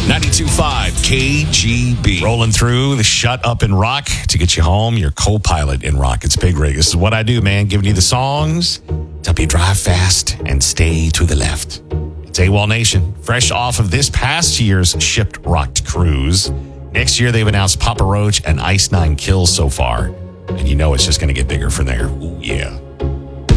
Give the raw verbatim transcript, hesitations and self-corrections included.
ninety-two point five K G B. Rolling through the Shut Up and Rock to get you home, your co-pilot in rock. It's Big Rig. This is what I do, man. Giving you the songs to help you drive fast and stay to the left. It's AWOL Nation, fresh off of this past year's Shipped Rocked cruise. Next year, they've announced Papa Roach and Ice Nine Kills so far. And you know it's just going to get bigger from there. Ooh, yeah.